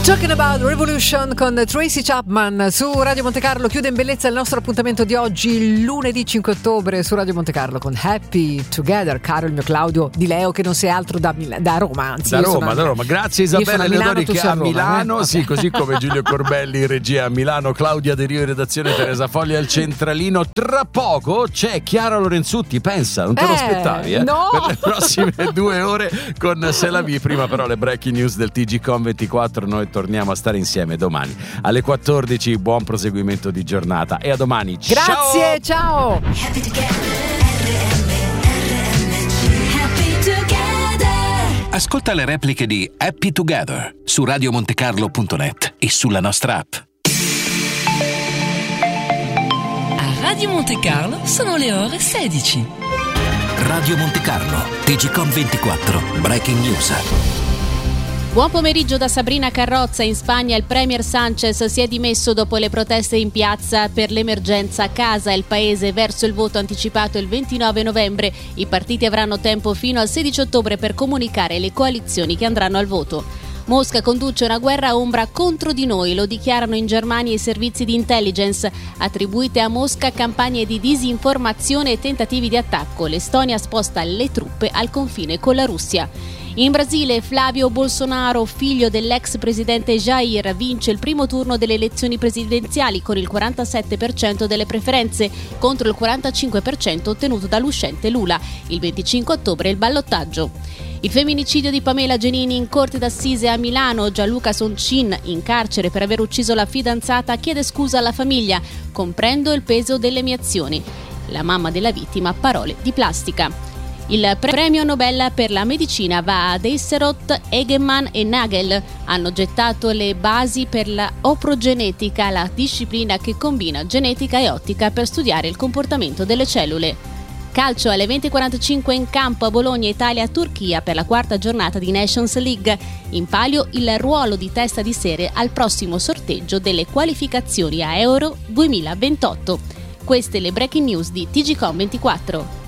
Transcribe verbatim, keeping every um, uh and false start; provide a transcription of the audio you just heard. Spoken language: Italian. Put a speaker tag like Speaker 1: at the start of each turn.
Speaker 1: Talking About Revolution con Tracy Chapman su Radio Monte Carlo. Chiude in bellezza il nostro appuntamento di oggi, lunedì cinque ottobre, su Radio Monte Carlo con Happy Together. Caro il mio Claudio Di Leo, che non sei altro da, Mil- da Roma, anzi.
Speaker 2: Da Roma,
Speaker 1: sono,
Speaker 2: da Roma. Grazie Isabella Leodori che è a Milano, eh? Sì, così come Giulio Corbelli in regia a Milano, Claudia De Rio in redazione, Teresa Fogli al centralino. Tra poco c'è Chiara Lorenzutti, pensa, non te lo
Speaker 1: Eh,
Speaker 2: aspettavi, eh?
Speaker 1: no!
Speaker 2: Per le prossime due ore con Se la vi. Prima però le breaking news del T G Com ventiquattro. Noi torniamo a stare insieme domani alle quattordici. Buon proseguimento di giornata e a domani.
Speaker 1: Grazie, ciao, ciao.
Speaker 3: Happy together, R M, R M G, happy together.
Speaker 4: Ascolta le repliche di Happy Together su radiomontecarlo punto net e sulla nostra app.
Speaker 5: A Radio Monte Carlo sono le ore sedici.
Speaker 4: Radio Monte Carlo, T G Com ventiquattro, breaking news.
Speaker 6: Buon pomeriggio da Sabrina Carrozza. In Spagna il premier Sánchez si è dimesso dopo le proteste in piazza per l'emergenza casa. Il paese verso il voto anticipato il ventinove novembre. I partiti avranno tempo fino al sedici ottobre per comunicare le coalizioni che andranno al voto. Mosca conduce una guerra a ombra contro di noi, lo dichiarano in Germania i servizi di intelligence. Attribuite a Mosca campagne di disinformazione e tentativi di attacco. L'Estonia sposta le truppe al confine con la Russia. In Brasile Flavio Bolsonaro, figlio dell'ex presidente Jair, vince il primo turno delle elezioni presidenziali con il quarantasette per cento delle preferenze contro il quarantacinque per cento ottenuto dall'uscente Lula. Il venticinque ottobre il ballottaggio. Il femminicidio di Pamela Genini in corte d'assise a Milano. Gianluca Soncin, in carcere per aver ucciso la fidanzata, chiede scusa alla famiglia. Comprendo il peso delle mie azioni. La mamma della vittima, parole di plastica. Il premio Nobel per la medicina va ad Esserot, Egemann e Nagel. Hanno gettato le basi per la oprogenetica, la disciplina che combina genetica e ottica per studiare il comportamento delle cellule. Calcio alle venti e quarantacinque in campo a Bologna, Italia-Turchia per la quarta giornata di Nations League. In palio il ruolo di testa di serie al prossimo sorteggio delle qualificazioni a Euro duemilaventotto. Queste le breaking news di T G Com ventiquattro.